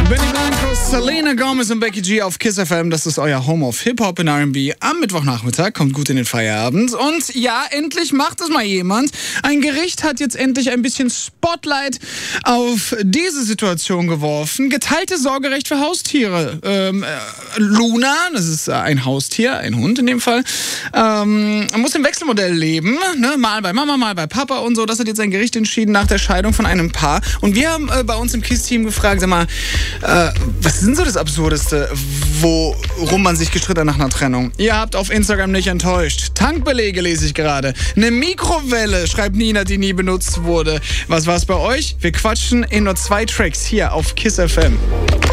Benny Blanco, Selena Gomez und Becky G auf Kiss FM. Das ist euer Home of Hip-Hop und R&B am Mittwochnachmittag. Kommt gut in den Feierabend. Und ja, endlich macht es mal jemand. Ein Gericht hat jetzt endlich ein bisschen Spotlight auf diese Situation geworfen. Geteilte Sorgerecht für Haustiere. Luna, das ist ein Haustier, ein Hund in dem Fall, muss im Wechselmodell leben. Ne? Mal bei Mama, mal bei Papa und so. Das hat jetzt ein Gericht entschieden nach der Scheidung von einem Paar. Und wir haben bei uns im KISS-Team gefragt, sag mal, was ist denn so das Absurdeste, worum man sich gestritten hat nach einer Trennung? Ihr habt auf Instagram nicht enttäuscht. Tankbelege lese ich gerade. Eine Mikrowelle, schreibt Nina, die nie benutzt wurde. Was war's bei euch? Wir quatschen in nur 2 Tracks hier auf KISS FM.